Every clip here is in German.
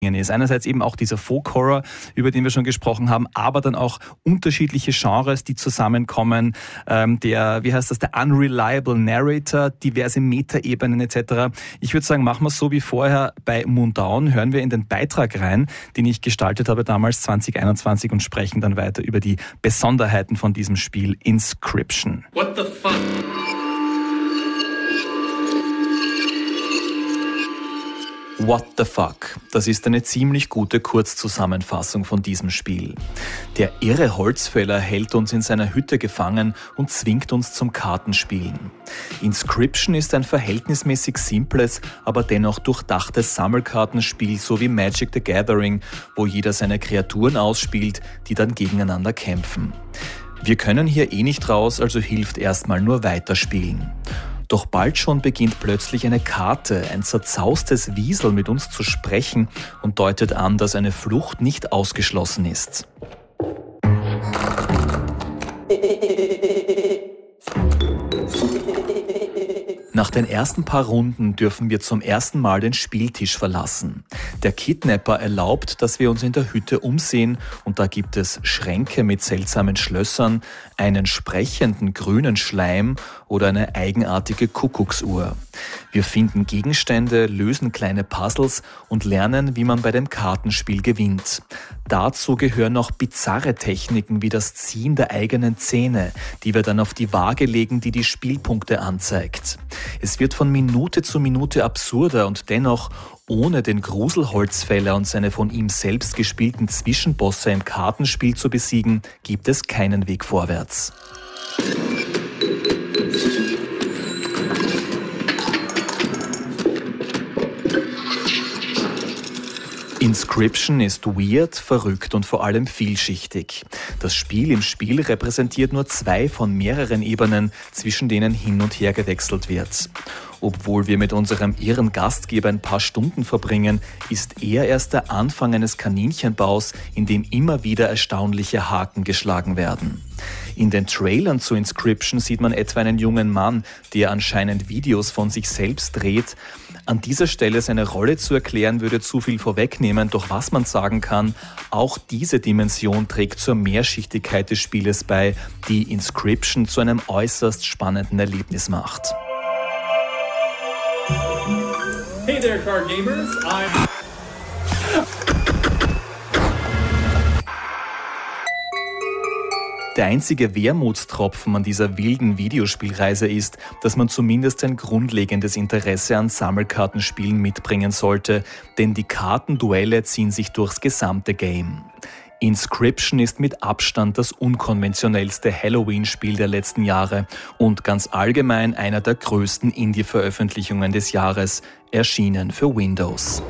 ist. Einerseits eben auch dieser Folk-Horror, über den wir schon gesprochen haben, aber dann auch unterschiedliche Genres, die zusammenkommen. Der Unreliable Narrator, diverse Metaebenen etc. Ich würde sagen, machen wir es so wie vorher bei Moondown. Hören wir in den Beitrag rein, den ich gestaltet habe damals 2021 und sprechen dann weiter über die Besonderheiten von diesem Spiel Inscryption. What the fuck? What the fuck? Das ist eine ziemlich gute Kurzzusammenfassung von diesem Spiel. Der irre Holzfäller hält uns in seiner Hütte gefangen und zwingt uns zum Kartenspielen. Inscryption ist ein verhältnismäßig simples, aber dennoch durchdachtes Sammelkartenspiel, so wie Magic the Gathering, wo jeder seine Kreaturen ausspielt, die dann gegeneinander kämpfen. Wir können hier nicht raus, also hilft erstmal nur weiterspielen. Doch bald schon beginnt plötzlich eine Karte, ein zerzaustes Wiesel mit uns zu sprechen und deutet an, dass eine Flucht nicht ausgeschlossen ist. Nach den ersten paar Runden dürfen wir zum ersten Mal den Spieltisch verlassen. Der Kidnapper erlaubt, dass wir uns in der Hütte umsehen und da gibt es Schränke mit seltsamen Schlössern, einen sprechenden grünen Schleim oder eine eigenartige Kuckucksuhr. Wir finden Gegenstände, lösen kleine Puzzles und lernen, wie man bei dem Kartenspiel gewinnt. Dazu gehören noch bizarre Techniken wie das Ziehen der eigenen Zähne, die wir dann auf die Waage legen, die die Spielpunkte anzeigt. Es wird von Minute zu Minute absurder und dennoch, ohne den Gruselholzfäller und seine von ihm selbst gespielten Zwischenbosse im Kartenspiel zu besiegen, gibt es keinen Weg vorwärts. Inscryption ist weird, verrückt und vor allem vielschichtig. Das Spiel im Spiel repräsentiert nur 2 von mehreren Ebenen, zwischen denen hin und her gewechselt wird. Obwohl wir mit unserem irren Gastgeber ein paar Stunden verbringen, ist er erst der Anfang eines Kaninchenbaus, in dem immer wieder erstaunliche Haken geschlagen werden. In den Trailern zu Inscryption sieht man etwa einen jungen Mann, der anscheinend Videos von sich selbst dreht. An dieser Stelle seine Rolle zu erklären, würde zu viel vorwegnehmen, doch was man sagen kann, auch diese Dimension trägt zur Mehrschichtigkeit des Spieles bei, die Inscryption zu einem äußerst spannenden Erlebnis macht. Hey there, card gamers. Der einzige Wermutstropfen an dieser wilden Videospielreise ist, dass man zumindest ein grundlegendes Interesse an Sammelkartenspielen mitbringen sollte, denn die Kartenduelle ziehen sich durchs gesamte Game. Inscryption ist mit Abstand das unkonventionellste Halloween-Spiel der letzten Jahre und ganz allgemein einer der größten Indie-Veröffentlichungen des Jahres, erschienen für Windows.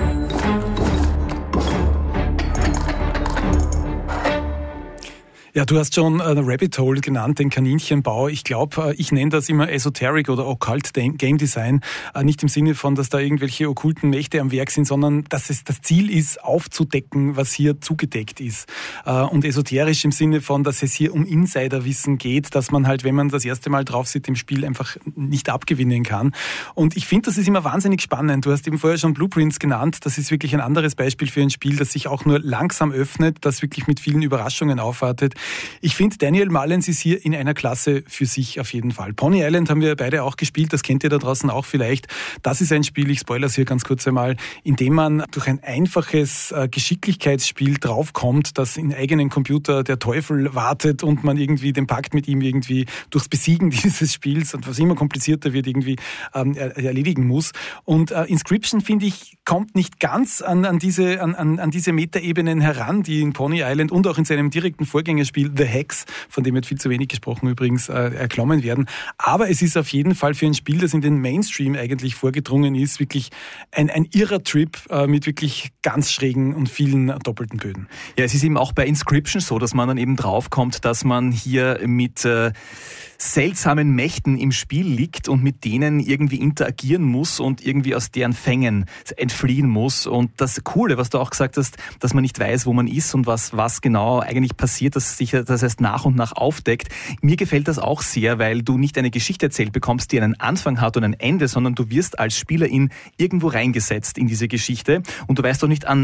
Ja, du hast schon Rabbit Hole genannt, den Kaninchenbau. Ich glaube, ich nenne das immer Esoteric oder Occult Game Design. Nicht im Sinne von, dass da irgendwelche okkulten Mächte am Werk sind, sondern dass es das Ziel ist, aufzudecken, was hier zugedeckt ist. Und esoterisch im Sinne von, dass es hier um Insiderwissen geht, dass man halt, wenn man das erste Mal drauf sitzt, im Spiel einfach nicht abgewinnen kann. Und ich finde, das ist immer wahnsinnig spannend. Du hast eben vorher schon Blueprints genannt. Das ist wirklich ein anderes Beispiel für ein Spiel, das sich auch nur langsam öffnet, das wirklich mit vielen Überraschungen aufwartet. Ich finde, Daniel Mullins ist hier in einer Klasse für sich auf jeden Fall. Pony Island haben wir beide auch gespielt, das kennt ihr da draußen auch vielleicht. Das ist ein Spiel, ich spoilere es hier ganz kurz einmal, in dem man durch ein einfaches Geschicklichkeitsspiel draufkommt, dass in eigenen Computer der Teufel wartet und man irgendwie den Pakt mit ihm irgendwie durchs Besiegen dieses Spiels und was immer komplizierter wird irgendwie erledigen muss. Und Inscryption, finde ich, kommt nicht ganz an diese Metaebenen heran, die in Pony Island und auch in seinem direkten Vorgängerspiel The Hex, von dem wird viel zu wenig gesprochen übrigens, erklommen werden. Aber es ist auf jeden Fall für ein Spiel, das in den Mainstream eigentlich vorgedrungen ist, wirklich ein irrer Trip mit wirklich ganz schrägen und vielen doppelten Böden. Ja, es ist eben auch bei Inscryption so, dass man dann eben draufkommt, dass man hier mit seltsamen Mächten im Spiel liegt und mit denen irgendwie interagieren muss und irgendwie aus deren Fängen entfliehen muss. Und das Coole, was du auch gesagt hast, dass man nicht weiß, wo man ist und was genau eigentlich passiert, dass sich das erst nach und nach aufdeckt. Mir gefällt das auch sehr, weil du nicht eine Geschichte erzählt bekommst, die einen Anfang hat und ein Ende, sondern du wirst als Spielerin irgendwo reingesetzt in diese Geschichte und du weißt doch nicht, an